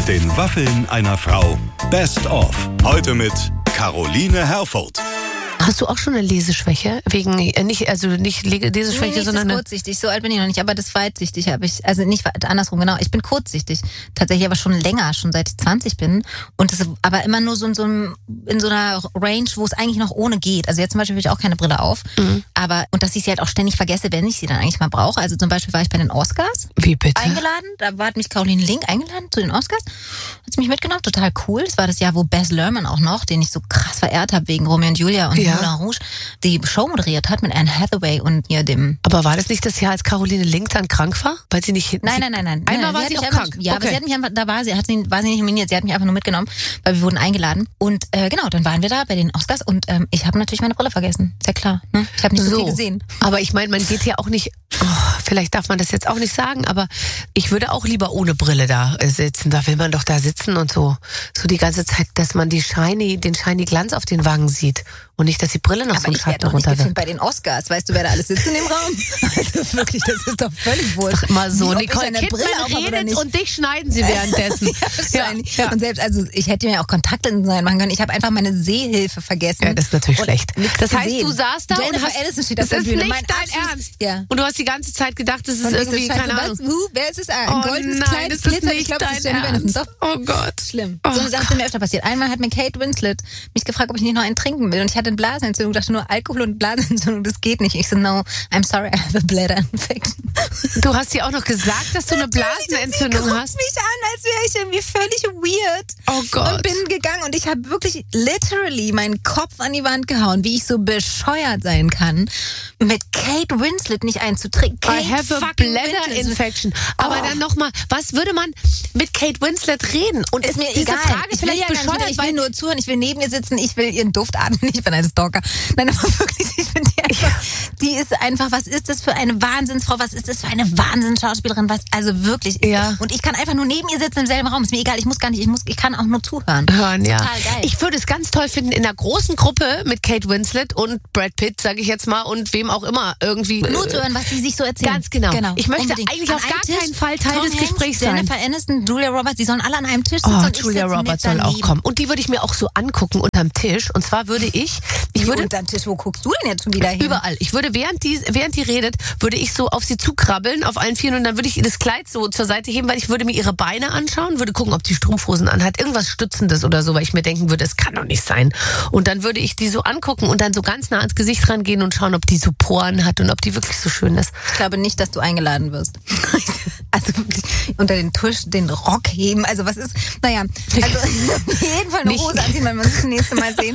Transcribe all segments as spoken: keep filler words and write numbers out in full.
den Waffeln einer Frau. Best of. Heute mit Caroline Herfurth. Hast du auch schon eine Leseschwäche? Wegen, äh, nicht, also nicht Leseschwäche, nee, nicht sondern. Das kurzsichtig, so alt bin ich noch nicht, aber das weitsichtig habe ich, also nicht andersrum, genau. Ich bin kurzsichtig. Tatsächlich aber schon länger, schon seit ich zwanzig bin. Und das aber immer nur so in so, einem, in so einer Range, wo es eigentlich noch ohne geht. Also jetzt zum Beispiel habe ich auch keine Brille auf. Mhm. Aber, und dass ich sie halt auch ständig vergesse, wenn ich sie dann eigentlich mal brauche. Also zum Beispiel war ich bei den Oscars. Wie bitte? Eingeladen. Da war, hat mich Caroline Link eingeladen zu den Oscars. Hat sie mich mitgenommen, total cool. Das war das Jahr, wo Baz Luhrmann auch noch, den ich so krass verehrt habe wegen Romeo und Julia und ja. Moulin Rouge, die Show moderiert hat mit Anne Hathaway und ihr dem... Aber war das nicht das Jahr, als Caroline Link dann krank war? Weil sie nicht hinten... Nein, nein, nein, nein. Einmal nein, war sie, sie auch einfach, krank? Ja, okay. aber sie hat mich einfach, da war sie, hat sie, war sie nicht nominiert, sie hat mich einfach nur mitgenommen, weil wir wurden eingeladen. Und äh, genau, dann waren wir da bei den Oscars und ähm, ich habe natürlich meine Brille vergessen. Ist ja klar, ne? Ich habe nicht so, so viel gesehen. Aber ich meine, man geht ja auch nicht... Oh, vielleicht darf man das jetzt auch nicht sagen, aber ich würde auch lieber ohne Brille da sitzen. Da will man doch da sitzen und so so die ganze Zeit, dass man die shiny, den shiny Glanz auf den Wangen sieht und nicht, dass die Brille noch aber so einen ich werde Schatten doch nicht runter gefilmt bei den Oscars. Weißt du, wer da alles sitzt in dem Raum? Also wirklich, das ist doch völlig wurscht. Sag mal so, Wie, Nicole Kidman redet und dich schneiden sie währenddessen. ja, wahrscheinlich. Ja, ja. Und selbst, also ich hätte mir auch Kontaktlinsen machen können. Ich habe einfach meine Sehhilfe vergessen. Ja, das ist natürlich und schlecht. Das heißt, gesehen. du saßt da Jennifer und hast, Aniston steht auf das der ist Bühne. nicht Mein dein Abschluss, Ernst. Ja. Und du hast die ganze Zeit gedacht, das ist und irgendwie, so, Scheiße, keine Ahnung. Was? Who? Wer ist es? Ein Oh goldenes nein, Kleid, das ist Glitter? nicht Ich glaube, das ist dein Jennifer Aniston. Ernst. Doch. Oh Gott. Schlimm. Oh so eine Sache ist mir öfter passiert. Einmal hat mir Kate Winslet mich gefragt, ob ich nicht noch einen trinken will. Und ich hatte eine Blasenentzündung. Ich dachte nur, Alkohol und Blasenentzündung, das geht nicht. Ich so, no, I'm sorry, I have a bladder infection. Du hast dir auch noch gesagt, dass du eine Blasenentzündung sie hast? Sie mich an, als wäre ich irgendwie völlig weird. Oh Gott. Und bin gegangen und ich habe wirklich literally meinen Kopf an die Wand gehauen, wie ich so bescheuert sein kann, mit Kate Winslet nicht einzutrinken. I have a bladder infection. Aber oh. dann nochmal, was würde man mit Kate Winslet reden? Und ist mir diese egal. Frage Ich will vielleicht ja gar nicht bescheuert, wieder, ich will weil nur zuhören, ich will neben ihr sitzen, ich will ihren Duft atmen, ich bin ein Stalker. Nein, aber wirklich, ich finde die einfach, die ist einfach, was ist das für eine Wahnsinnsfrau, was ist das für eine Wahnsinnsschauspielerin, was, also wirklich. Ja. Und ich kann einfach nur neben ihr sitzen im selben Raum, ist mir egal, ich muss gar nicht, ich muss, ich kann auch nur zuhören. hören, ja. Total geil. Ich würde es ganz toll finden, in einer großen Gruppe mit Kate Winslet und Brad Pitt, sage ich jetzt mal, und wem auch immer irgendwie. Nur zu hören, was die sich so erzählen. Ganz genau. genau. Ich möchte Unbedingt. eigentlich An auf einem gar Tisch, keinen Fall Teil Tom des Hanks, Gesprächs sein. Jennifer Aniston, Julia Roberts, die sollen alle an einem Tisch sitzen. Oh, und ich Julia sitze Roberts mit soll auch daneben. kommen. Und die würde ich mir auch so angucken unterm Tisch. Und zwar würde ich, ich Wie würde unterm Tisch, wo guckst du denn jetzt schon wieder hin? überall. Ich würde, während die, während die redet, würde ich so auf sie zukrabbeln, auf allen Vieren, und dann würde ich ihr das Kleid so zur Seite heben, weil ich würde mir ihre Beine anschauen, würde gucken, ob die Strumpfhosen anhat, irgendwas Stützendes oder so, weil ich mir denken würde, es kann doch nicht sein. Und dann würde ich die so angucken und dann so ganz nah ans Gesicht rangehen und schauen, ob die so Poren hat und ob die wirklich so schön ist. Ich glaube nicht, dass du eingeladen wirst. Also wirklich unter den Tisch den Rock heben. Also was ist, naja, also auf jeden Fall eine Nicht. Hose anziehen, wenn wir uns das nächste Mal sehen.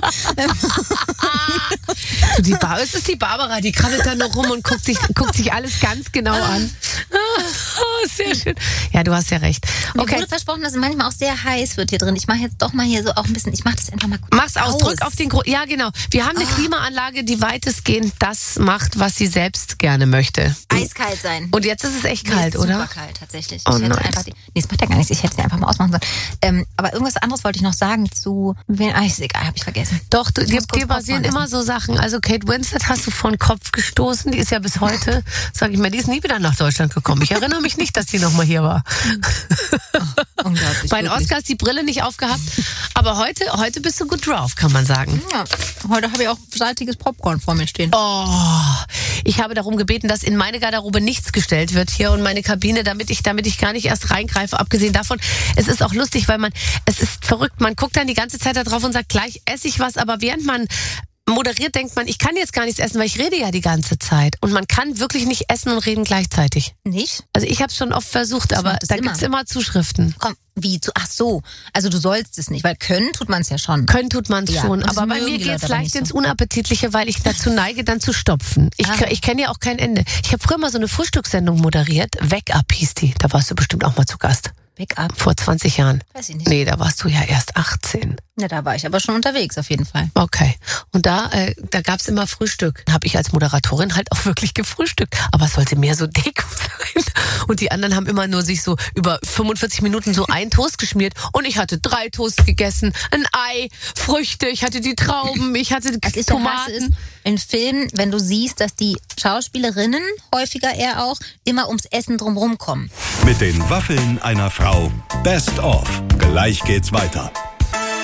Du, die Bar- es ist die Barbara, die krabbelt da noch rum und guckt sich, guckt sich alles ganz genau an. Oh, sehr schön. Ja, du hast ja recht. Mir Okay. wurde versprochen, dass es manchmal auch sehr heiß wird hier drin. Ich mache jetzt doch mal hier so auch ein bisschen, ich mache das einfach mal kurz Mach's aus, drück auf den Gro- Ja, genau. Wir haben eine Ah. Klimaanlage, die weitestgehend das macht, was sie selbst gerne möchte. eiskalt sein. Und jetzt ist es echt Mir kalt, ist oder? Super kalt, tatsächlich. Oh ich hätte nein. einfach die, nee, es macht ja gar nichts. Ich hätte sie einfach mal ausmachen sollen. Ähm, aber irgendwas anderes wollte ich noch sagen zu, wen, ah, ist egal, habe ich vergessen. Doch, du, Ich dir, muss kurz dir basieren Popcorn immer so Sachen. Also Kate Winslet hast du vor den Kopf gestoßen. Die ist ja bis heute, sag ich mal, die ist nie wieder nach Deutschland gekommen. Ich erinnere mich nicht, dass die noch mal hier war. Unglaublich. Bei den wirklich. Oscars die Brille nicht aufgehabt. Aber heute, heute bist du gut drauf, kann man sagen. Ja, heute habe ich auch salziges Popcorn vor mir stehen. Oh, ich habe darum gebeten, dass in meine Garderobe nichts gestellt wird hier und meine Kabine, damit ich, damit ich gar nicht erst reingreife. Abgesehen davon, es ist auch lustig, weil man, es ist verrückt, man guckt dann die ganze Zeit da drauf und sagt, gleich esse ich was, aber während man moderiert, denkt man, ich kann jetzt gar nichts essen, weil ich rede ja die ganze Zeit. Und man kann wirklich nicht essen und reden gleichzeitig. Nicht? Also ich habe es schon oft versucht, Ich aber mach das da immer. gibt's immer Zuschriften. Komm, wie? Zu, ach so. Also du sollst es nicht, weil können tut man es ja schon. Können tut man es Ja, schon, und das aber bei mögen mir die geht's Leute aber leicht nicht ins so. Unappetitliche, weil ich dazu neige, dann zu stopfen. Ich, Ah. ich kenne ja auch kein Ende. Ich habe früher mal so eine Frühstückssendung moderiert, Wake Up hieß die. Da warst du bestimmt auch mal zu Gast. Wake up. Vor zwanzig Jahren. Weiß ich nicht. Nee, da warst du ja erst achtzehn. Ja, da war ich aber schon unterwegs auf jeden Fall. Okay. Und da, äh, da gab's immer Frühstück. Habe ich als Moderatorin halt auch wirklich gefrühstückt. Aber es sollte mehr so Deko sein. Und die anderen haben immer nur sich so über fünfundvierzig Minuten so einen Toast geschmiert. Und ich hatte drei Toasts gegessen, ein Ei, Früchte, ich hatte die Trauben, ich hatte Was ich ja hasse, Tomaten. ist, in Filmen, wenn du siehst, dass die Schauspielerinnen, häufiger eher auch, immer ums Essen drumherum kommen. Mit den Waffeln einer Frau. Best of. Gleich geht's weiter.